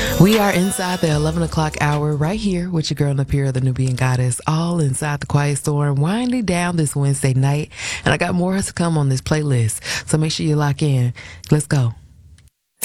We are inside the 11 o'clock hour right here with your girl Napira, the Nubian Goddess, all inside the Quiet Storm, winding down this Wednesday night. And I got more to come on this playlist, so make sure you lock in. Let's go.